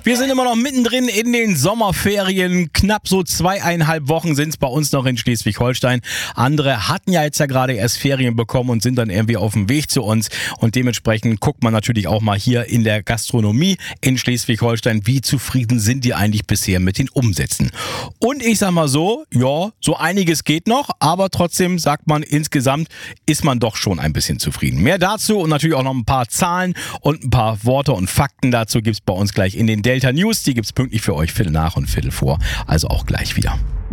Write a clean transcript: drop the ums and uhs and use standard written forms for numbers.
Wir sind immer noch mittendrin in den Sommerferien. Knapp so 2,5 Wochen sind es bei uns noch in Schleswig-Holstein. Andere hatten ja jetzt gerade erst Ferien bekommen und sind dann irgendwie auf dem Weg zu uns. Und dementsprechend guckt man natürlich auch mal hier in der Gastronomie in Schleswig-Holstein, wie zufrieden sind die eigentlich bisher mit den Umsätzen. Und ich sag mal so, ja, so einiges geht noch, aber trotzdem sagt man, insgesamt ist man doch schon ein bisschen zufrieden. Mehr dazu und natürlich auch noch ein paar Zahlen und ein paar Worte und Fakten dazu gibt's bei uns gleich in den Delta News. Die gibt's pünktlich für euch, Viertel nach und Viertel vor. Also auch gleich wieder.